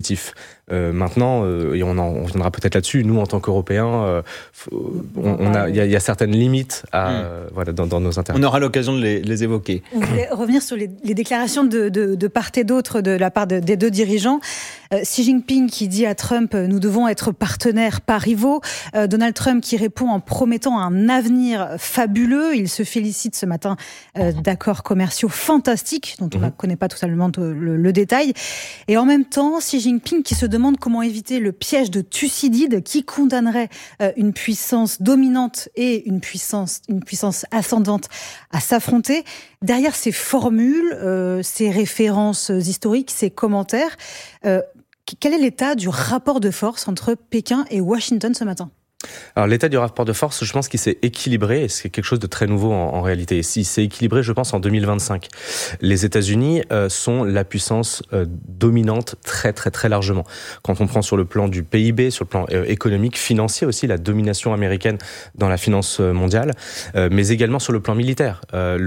positif. Maintenant, et on reviendra peut-être là-dessus, nous en tant qu'Européens, il y a certaines limites dans nos intérêts. On aura l'occasion de les évoquer. On voulait revenir sur les déclarations de part et d'autre de la part des deux dirigeants. Xi Jinping qui dit à Trump « Nous devons être partenaires, pas rivaux ». Donald Trump qui répond en promettant un avenir fabuleux. Il se félicite ce matin d'accords commerciaux fantastiques, dont on ne connaît pas totalement le détail. Et en même temps, Xi Jinping qui se demande comment éviter le piège de Thucydide qui condamnerait une puissance dominante et une puissance ascendante à s'affronter. Derrière ces formules, ces références historiques, ces commentaires, quel est l'état du rapport de force entre Pékin et Washington ce matin ? Alors l'état du rapport de force, je pense qu'il s'est équilibré, et c'est quelque chose de très nouveau en réalité. Il s'est équilibré, je pense, en 2025. Les États-Unis sont la puissance dominante très très très largement. Quand on prend sur le plan du PIB, sur le plan économique, financier aussi, la domination américaine dans la finance mondiale, mais également sur le plan militaire.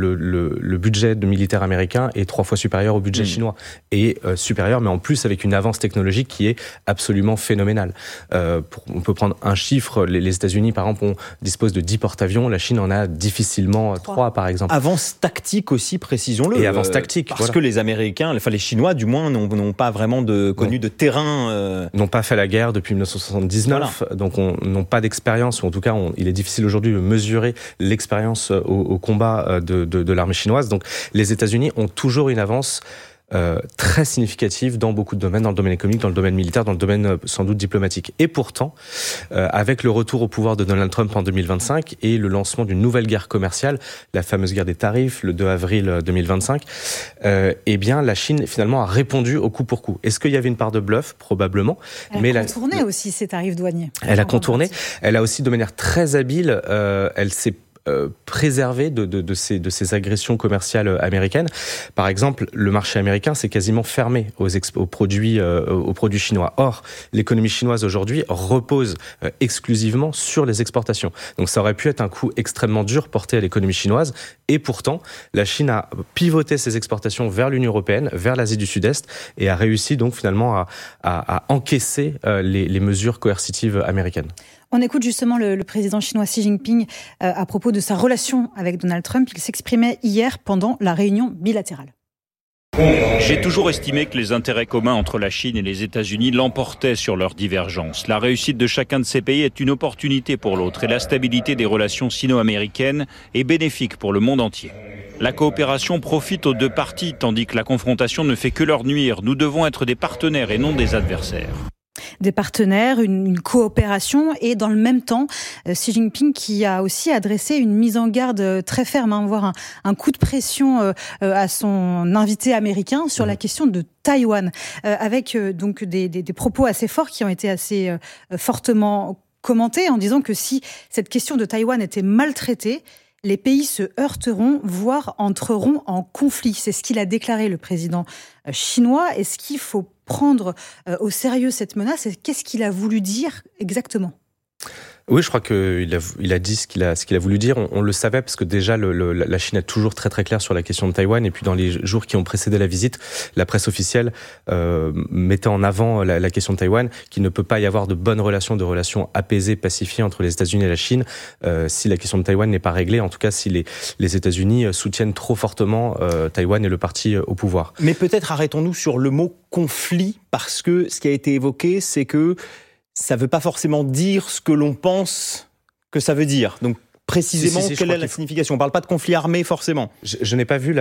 Le budget de militaire américain est 3 fois supérieur au budget chinois, et supérieur, mais en plus avec une avance technologique qui est absolument phénoménale. On peut prendre un chiffre. Les États-Unis, par exemple, disposent de 10 porte-avions. La Chine en a difficilement 3, par exemple. Avance tactique aussi, précisons-le. Et avance tactique. Parce que les Américains, les Chinois, du moins, n'ont pas vraiment connu de terrain. N'ont pas fait la guerre depuis 1979, donc n'ont pas d'expérience, ou en tout cas, il est difficile aujourd'hui de mesurer l'expérience au combat de l'armée chinoise. Donc, les États-Unis ont toujours une avance très significative dans beaucoup de domaines, dans le domaine économique, dans le domaine militaire, dans le domaine sans doute diplomatique. Et pourtant, avec le retour au pouvoir de Donald Trump en 2025 et le lancement d'une nouvelle guerre commerciale, la fameuse guerre des tarifs, le 2 avril 2025, eh bien la Chine finalement a répondu au coup pour coup. Est-ce qu'il y avait une part de bluff ? Probablement. Elle a contourné aussi ces tarifs douaniers. Elle a contourné. Elle a aussi de manière très habile, elle s'est préserver de ces agressions commerciales américaines. Par exemple, le marché américain s'est quasiment fermé aux produits chinois. Or, l'économie chinoise aujourd'hui repose exclusivement sur les exportations. Donc ça aurait pu être un coup extrêmement dur porté à l'économie chinoise, et pourtant, la Chine a pivoté ses exportations vers l'Union européenne, vers l'Asie du Sud-Est, et a réussi donc finalement à encaisser les mesures coercitives américaines. On écoute justement le président chinois Xi Jinping à propos de sa relation avec Donald Trump. Il s'exprimait hier pendant la réunion bilatérale. J'ai toujours estimé que les intérêts communs entre la Chine et les États-Unis l'emportaient sur leurs divergences. La réussite de chacun de ces pays est une opportunité pour l'autre et la stabilité des relations sino-américaines est bénéfique pour le monde entier. La coopération profite aux deux parties, tandis que la confrontation ne fait que leur nuire. Nous devons être des partenaires et non des adversaires. Des partenaires, une coopération, et dans le même temps, Xi Jinping qui a aussi adressé une mise en garde très ferme, voire un coup de pression à son invité américain sur la question de Taïwan, avec donc des propos assez forts qui ont été assez fortement commentés en disant que si cette question de Taïwan était maltraitée, les pays se heurteront, voire entreront en conflit. C'est ce qu'il a déclaré, le président chinois. Est-ce qu'il faut prendre au sérieux cette menace ? Et qu'est-ce qu'il a voulu dire exactement ? Oui, je crois qu'il a dit ce qu'il a voulu dire. On le savait parce que déjà la Chine est toujours très très claire sur la question de Taïwan. Et puis dans les jours qui ont précédé la visite, la presse officielle mettait en avant la question de Taïwan, qu'il ne peut pas y avoir de bonnes relations, de relations apaisées, pacifiées entre les États-Unis et la Chine si la question de Taïwan n'est pas réglée. En tout cas, si les États-Unis soutiennent trop fortement Taïwan et le parti au pouvoir. Mais peut-être arrêtons-nous sur le mot conflit, parce que ce qui a été évoqué, c'est que ça ne veut pas forcément dire ce que l'on pense que ça veut dire. Donc, précisément, quelle est la signification ? On ne parle pas de conflit armé, forcément. Je n'ai pas vu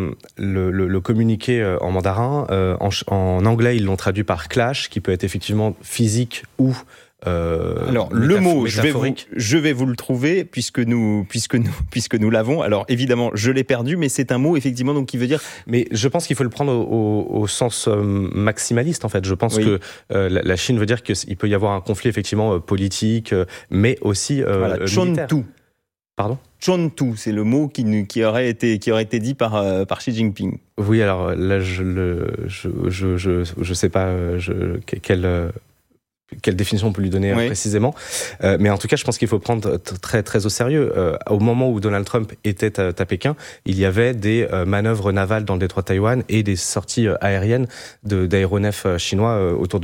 le communiqué en mandarin. En anglais, ils l'ont traduit par clash, qui peut être effectivement physique ou alors le mot, je vais vous le trouver puisque nous l'avons. Alors évidemment, je l'ai perdu, mais c'est un mot effectivement donc qui veut dire. Mais je pense qu'il faut le prendre au sens maximaliste en fait. Je pense que la Chine veut dire qu'il peut y avoir un conflit effectivement politique, mais aussi militaire. Pardon ? Chontu, c'est le mot qui aurait été dit par Xi Jinping. Oui, alors là je sais pas quelle définition on peut lui donner précisément. Mais en tout cas, je pense qu'il faut prendre très, très au sérieux. Au moment où Donald Trump était à Pékin, il y avait des manœuvres navales dans le détroit de Taïwan et des sorties aériennes d'aéronefs chinois autour de